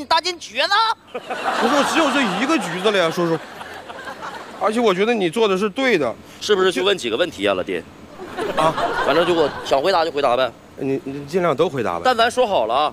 你搭进局呢？ 不是，我只有这一个局子了呀，叔叔。而且我觉得你做的是对的， 是不是就问几个问题啊，老弟？ 啊， 反正就我想回答就回答呗。 你尽量都回答呗。 但咱说好了啊，